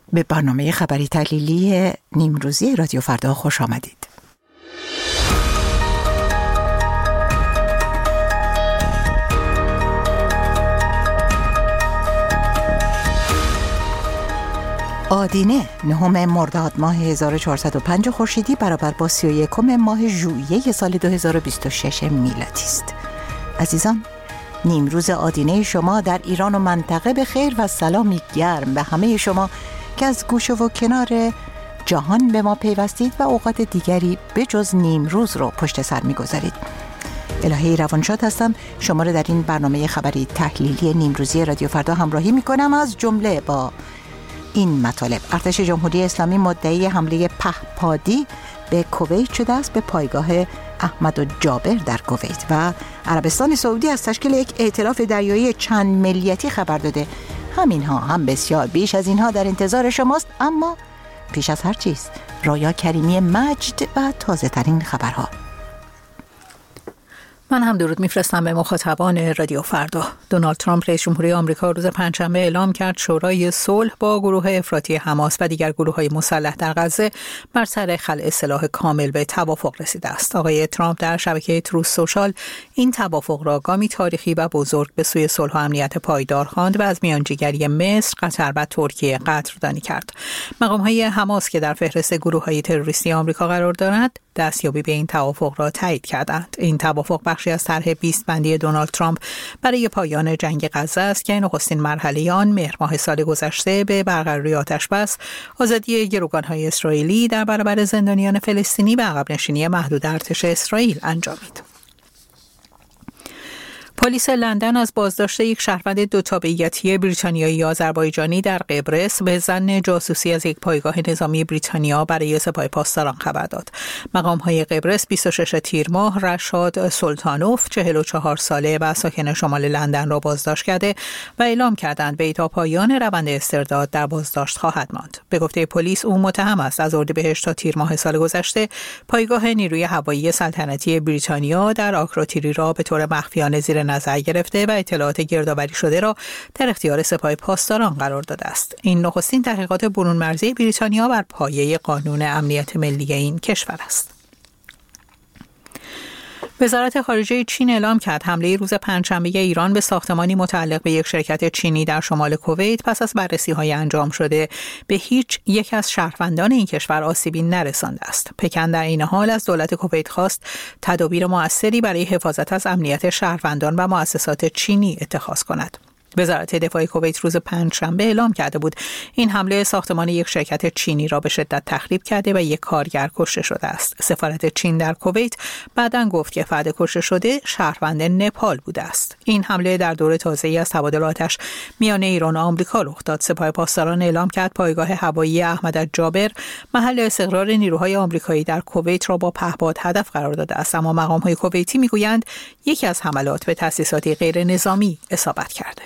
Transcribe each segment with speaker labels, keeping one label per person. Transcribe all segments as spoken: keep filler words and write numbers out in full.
Speaker 1: به برنامه خبری تحلیلی نیمروزی رادیو فردا خوش آمدید. آدینه نهم مرداد ماه هزار و چهارصد و پنج خورشیدی برابر با سی و یکم ماه ژوئیه سال دو هزار و بیست و شش میلادی است. عزیزان، نیمروز آدینه شما در ایران و منطقه به خیر و سلامی گرم به همه شما که از گوشه و کنار جهان به ما پیوستید و اوقات دیگری به جز نیمروز رو پشت سر می‌گذارید. الهی روانشاد هستم، شما رو در این برنامه خبری تحلیلی نیمروزی رادیو فردا همراهی می‌کنم. از جمله با این مطالب: ارتش جمهوری اسلامی مدعی حمله پهپادی به کویت شده است به پایگاه احمد و جابر در کویت و عربستان سعودی از تشکیل یک ائتلاف دریایی چند ملیتی خبر داده. همینها هم بسیار بیش از اینها در انتظار شماست، اما پیش از هر چیز رویا کریمی مجد و تازه ترین خبرها.
Speaker 2: من هم درود میفرستم به مخاطبان رادیو فردا. دونالد ترامپ رئیس جمهوری آمریکا روز پنجشنبه اعلام کرد شورای صلح با گروه افراطی حماس و دیگر گروه‌های مسلح در غزه بر سر خلع سلاح کامل به توافق رسیده است. آقای ترامپ در شبکه تروث سوشال این توافق را گامی تاریخی و بزرگ به سوی صلح و امنیت پایدار خواند و از میانجیگری مصر، قطر و ترکیه قدردانی کرد. مقام‌های حماس که در فهرست گروه‌های تروریستی آمریکا قرار دارند، دستیابی به این توافق را تایید کردند. این توافق بخشی از طرح بیست بندی دونالد ترامپ برای پایان جنگ غزه است که نخستین مرحله آن مهر ماه سال گذشته به برقراری آتش بس، آزادی گروگان‌های اسرائیلی در برابر زندانیان فلسطینی و عقب نشینی محدود ارتش اسرائیل انجامید. پلیس لندن از بازداشت یک شهروند دو تابعیتی بریتانیایی آذربایجانی در قبرس به ظن جاسوسی از یک پایگاه نظامی بریتانیا برای سپاه پاسداران خبر داد. مقام‌های قبرس بیست و شش تیر ماه رشاد سلطانوف چهل و چهار ساله و ساکن شمال لندن را بازداشت کرده و اعلام کردند وی تا پایان روند استرداد در بازداشت خواهد ماند. به گفته پلیس او متهم است از اردیبهشت تا تیر ماه سال گذشته پایگاه نیروی هوایی سلطنتی بریتانیا در آکروتیری را به طور مخفیانه زیر نظر گرفته و اطلاعات گردآوری شده را در اختیار سپاه پاسداران قرار داده است. این نخستین تحقیقات برون مرزی بریتانیا بر پایه قانون امنیت ملی این کشور است. وزارت خارجه چین اعلام کرد حمله روز پنجشنبه ایران به ساختمانی متعلق به یک شرکت چینی در شمال کویت پس از بررسی‌های انجام شده به هیچ یک از شهروندان این کشور آسیبی نرسانده است. پکن در این حال از دولت کویت خواست تدابیر مؤثری برای حفاظت از امنیت شهروندان و مؤسسات چینی اتخاذ کند. وزارت دفاع کویت روز پنجشنبه اعلام کرده بود این حمله ساختمان یک شرکت چینی را به شدت تخریب کرده و یک کارگر کشته شده است. سفارت چین در کویت بعداً گفت که فرد کشته شده شهروند نپال بوده است. این حمله در دور تازه‌ای از تبادل آتش میان ایران و آمریکا رخ داد. سپاه پاسداران اعلام کرد پایگاه هوایی احمد جابر محل استقرار نیروهای آمریکایی در کویت را با پهپاد هدف قرار داده است، اما مقام‌های کویتی میگویند یکی از حملات به تأسیسات غیر نظامی اصابت کرده.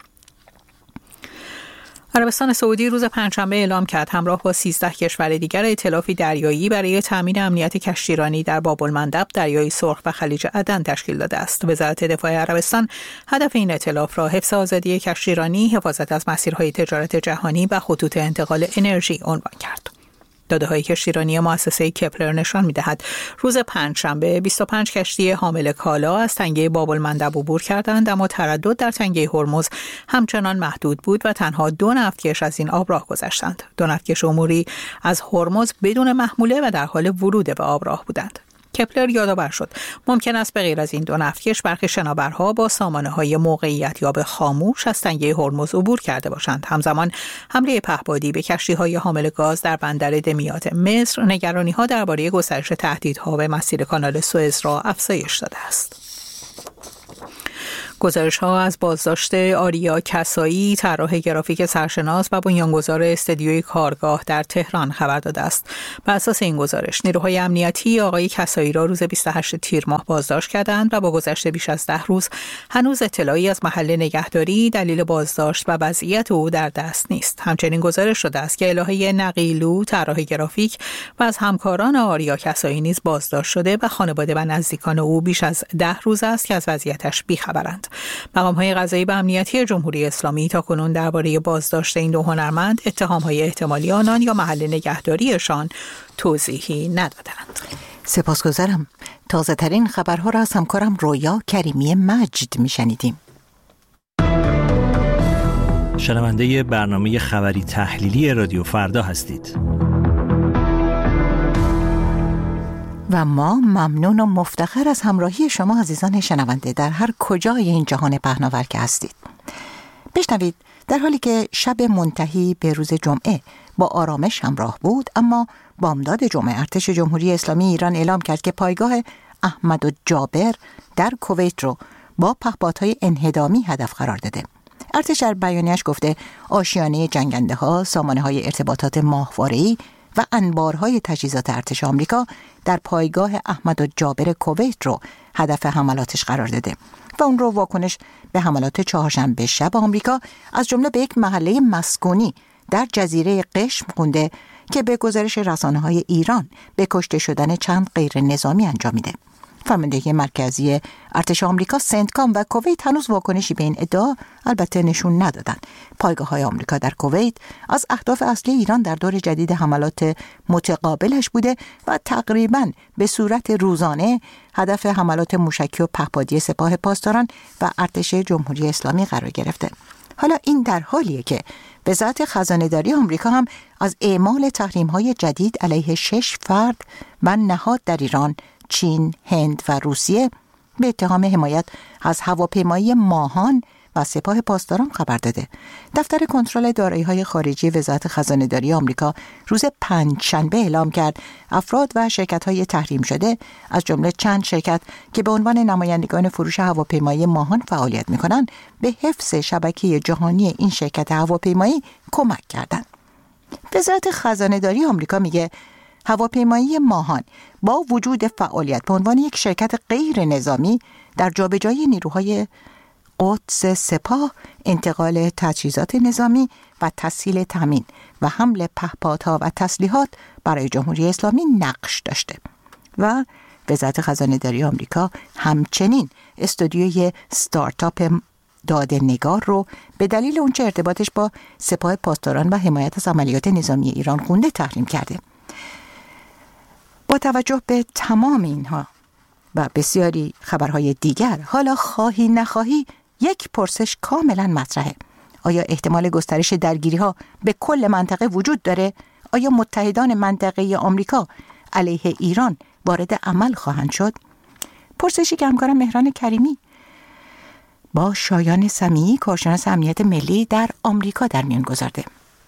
Speaker 2: عربستان سعودی روز پنجشنبه اعلام کرد همراه با سیزده کشور دیگر ائتلافی دریایی برای تامین امنیت کشتیرانی در باب‌المندب، دریای سرخ و خلیج عدن تشکیل داده است. وزارت دفاع عربستان هدف این ائتلاف را حفظ آزادی کشتیرانی، حفاظت از مسیرهای تجارت جهانی و خطوط انتقال انرژی عنوان کرد. داده‌های کشتیرانی مؤسسه کپلر نشان می‌دهد روز پنجشنبه بیست و پنج کشتی حامل کالا از تنگه باب‌المندب عبور کردند، اما تردد در تنگه هرمز همچنان محدود بود و تنها دو نفتکش از این آب راه گذشتند. دو نفتکش اموری از هرمز بدون محموله و در حال ورود به آب راه بودند. کپلر یادآور شد ممکن است به غیر از این دو نفتکش برخی شناورها با سامانه‌های موقعیت یاب خاموش از تنگه هرمز عبور کرده باشند. همزمان حمله پهپادی به کشتی‌های حامل گاز در بندر دمیات مصر نگرانی‌ها درباره گسترش تهدیدها به مسیر کانال سوئز را افزایش داده است. گزارش‌ها از بازداشت آریا کسایی، طراح گرافیک سرشناس و بنیانگذار استدیوی کارگاه در تهران خبر داده است. بر اساس این گزارش، نیروهای امنیتی آقای کسایی را روز بیست و هشت تیر ماه بازداشت کردند و با گذشت بیش از ده روز هنوز اطلاعی از محل نگهداری، دلیل بازداشت و وضعیت او در دست نیست. همچنین گزارش شده است که الهه نقیلو، طراح گرافیک و از همکاران آریا کسایی نیز بازداشت شده و خانواده و نزدیکان او بیش از ده روز است که از وضعیتش بیخبرند. دادند. مقام‌های قضایی و امنیتی جمهوری اسلامی تاکنون درباره بازداشت این دو هنرمند، اتهام‌های احتمالی آنان یا محل نگهداریشان توضیحی ندادند.
Speaker 1: سپاسگزارم. تازه ترین خبرها را از همکارم رویا کریمی مجد میشنیدیم.
Speaker 3: شنونده برنامه خبری تحلیلی رادیو فردا هستید.
Speaker 1: و ما ممنون و مفتخر از همراهی شما عزیزان شنونده در هر کجای این جهان پهناور که هستید. بشنوید در حالی که شب منتهی به روز جمعه با آرامش همراه بود، اما بامداد جمعه ارتش جمهوری اسلامی ایران اعلام کرد که پایگاه احمدالجابر در کویت رو با پهپادهای انهدامی هدف قرار داده. ارتش در بیانیه‌اش گفته آشیانه جنگنده ها، سامانه های ارتباطات ماهواره‌ای و انبارهای تجهیزات ارتش آمریکا در پایگاه احمدالجابر کویت رو هدف حملاتش قرار داده و اون رو واکنش به حملات چهارشنبه شب آمریکا از جمله به یک محله مسکونی در جزیره قشم خونده که به گزارش رسانه‌های ایران به کشته شدن چند غیر نظامی انجامیده. فرمانده مرکزی ارتش آمریکا سنتکام و کویت هنوز واکنشی به این ادعا البته نشون ندادن. پایگاه‌های آمریکا در کویت از اهداف اصلی ایران در دور جدید حملات متقابلش بوده و تقریباً به صورت روزانه هدف حملات موشکی و پهپادی سپاه پاسداران و ارتش جمهوری اسلامی قرار گرفته. حالا این در حالیه که وزارت خزانه‌داری آمریکا هم از اعمال تحریم‌های جدید علیه شش فرد و نهاد در ایران، چین، هند و روسیه به اتهام حمایت از هواپیمایی ماهان و سپاه پاسداران خبر داده. دفتر کنترل دارایی‌های خارجی وزارت خزانه‌داری آمریکا روز پنجشنبه اعلام کرد افراد و شرکت‌های تحریم شده از جمله چند شرکت که به عنوان نمایندگان فروش هواپیمایی ماهان فعالیت می‌کنند به حفظ شبکه جهانی این شرکت هواپیمایی کمک کردند. وزارت خزانه‌داری آمریکا میگه هواپیمایی ماهان با وجود فعالیت به عنوان یک شرکت غیر نظامی در جابجایی نیروهای قدس سپاه، انتقال تجهیزات نظامی و تسهیل تامین و حمل پهپادها و تسلیحات برای جمهوری اسلامی نقش داشته. و وزارت خزانه‌داری آمریکا همچنین استودیوی ستارتاپ داده‌نگار رو به دلیل اونچه ارتباطش با سپاه پاسداران و حمایت از عملیات نظامی ایران خونده تحریم کرده. با توجه به تمام اینها و بسیاری خبرهای دیگر، حالا خواهی نخواهی یک پرسش کاملا مطرحه. آیا احتمال گسترش درگیری‌ها به کل منطقه وجود داره؟ آیا متحدان منطقه‌ای آمریکا علیه ایران وارد عمل خواهند شد؟ پرسشی که همکارم مهران کریمی با شایان سمیعی، کارشناس امنیت ملی در آمریکا در میان گذارده.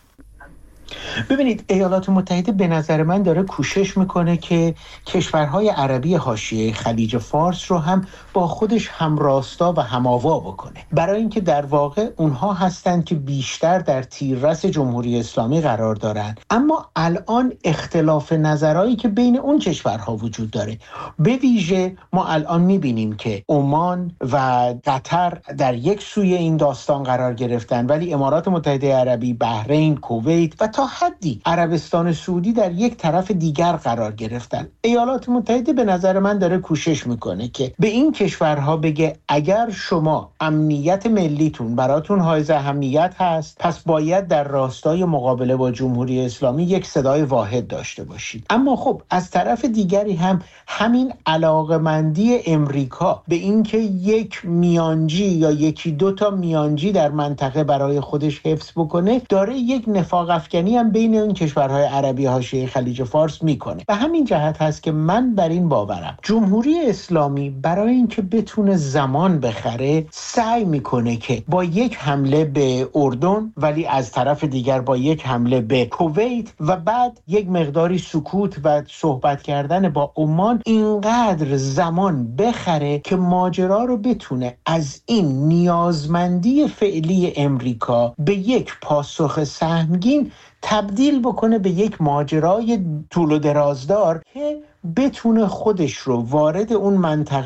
Speaker 4: ببینید، ایالات متحده به نظر من داره کوشش میکنه که کشورهای عربی حاشیه خلیج فارس رو هم با خودش همراستا و هماوا بکنه، برای اینکه در واقع اونها هستند که بیشتر در تیررس جمهوری اسلامی قرار دارن. اما الان اختلاف نظرهایی که بین اون کشورها وجود داره، به ویژه ما الان میبینیم که عمان و قطر در یک سوی این داستان قرار گرفتن، ولی امارات متحده عربی، بحرین، کویت و تا حدی عربستان سعودی در یک طرف دیگر قرار گرفتن. ایالات متحده به نظر من داره کوشش میکنه که به این کشورها بگه اگر شما امنیت ملیتون براتون حائز اهمیت هست، پس باید در راستای مقابله با جمهوری اسلامی یک صدای واحد داشته باشید. اما خب از طرف دیگری هم همین علاقمندی امریکا به اینکه یک میانجی یا یکی دو تا میانجی در منطقه برای خودش حفظ بکنه، داره یک نفاق افکنی هم بین اون کشورهای عربی حاشیه خلیج فارس میکنه. به همین جهت هست که من بر این باورم جمهوری اسلامی برای اینکه بتونه زمان بخره سعی میکنه که با یک حمله به اردن، ولی از طرف دیگر با یک حمله به کویت و بعد یک مقداری سکوت و صحبت کردن با عمان اینقدر زمان بخره که ماجرا رو بتونه از این نیازمندی فعلی امریکا به یک پاسخ سهمگین تبدیل بکنه به یک ماجرای طول و درازدار که بتونه خودش رو وارد اون منطقه